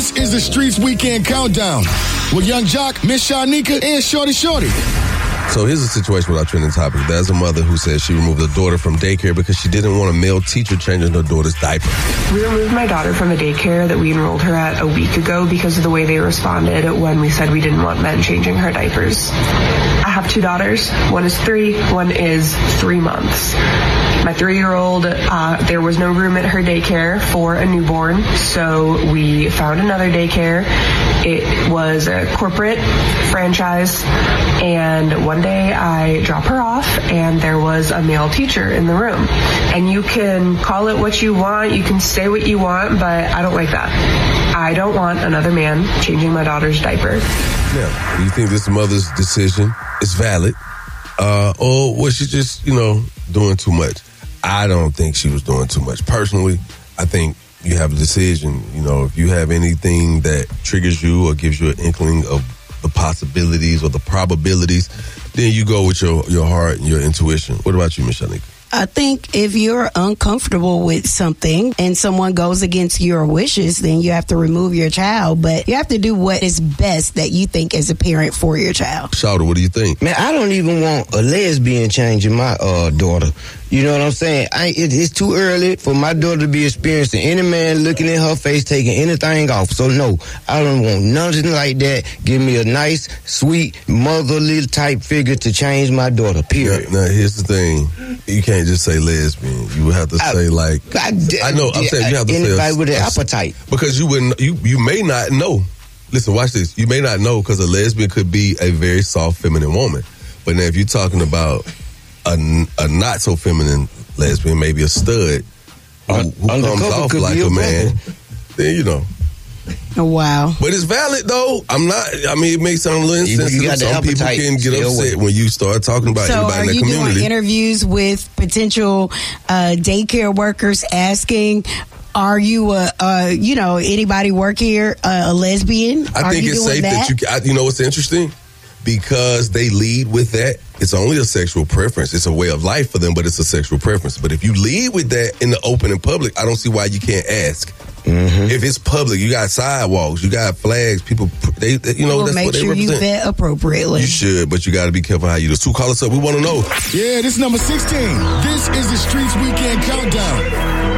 This is the Streets Weekend Countdown with Young Jock, Miss Shanika, and Shorty. So here's a situation with our trending topic. There's a mother who says she removed her daughter from daycare because she didn't want a male teacher changing her daughter's diaper. We removed my daughter from a daycare that we enrolled her at a week ago because of the way they responded when we said we didn't want men changing her diapers. I have 2 daughters. One is 3, one is 3 months. My 3-year-old, there was no room at her daycare for a newborn, so we found another daycare. It was a corporate franchise, and one day I drop her off, and there was a male teacher in the room. And you can call it what you want, you can say what you want, but I don't like that. I don't want another man changing my daughter's diaper. Now, do you think this mother's decision is valid? Or was she just, doing too much? I don't think she was doing too much. Personally, I think you have a decision. If you have anything that triggers you or gives you an inkling of the possibilities or the probabilities, then you go with your heart and your intuition. What about you, Ms. Shanika? I think if you're uncomfortable with something and someone goes against your wishes, then you have to remove your child. But you have to do what is best that you think as a parent for your child. Shawty, what do you think? Man, I don't even want a lesbian changing my daughter. You know what I'm saying? It's too early for my daughter to be experiencing any man looking in her face, taking anything off. So no, I don't want nothing like that. Give me a nice, sweet, motherly type figure to change my daughter, period. Now, here's the thing. You can't just say lesbian. You would have to say I know, I'm saying you have to say anybody with an appetite. Because you may not know. Listen, watch this. You may not know because a lesbian could be a very soft, feminine woman. But now if you're talking about a not so feminine lesbian, maybe a stud who comes off like a man, then Oh, wow. But it's valid though. It may sound a little insensitive. Some people can get upset when you start talking about anybody in the community. So are you doing interviews with potential daycare workers asking, are you anybody work here a lesbian? I think it's safe that you know what's interesting? Because they lead with that, it's only a sexual preference. It's a way of life for them, but it's a sexual preference. But if you lead with that in the open and public, I don't see why you can't ask. Mm-hmm. If it's public, you got sidewalks, you got flags, people, that's make what they sure represent. You vet appropriately. You should, but you got to be careful how you do. So call us up. We want to know. Yeah, this is number 16. This is the Streets Weekend Countdown.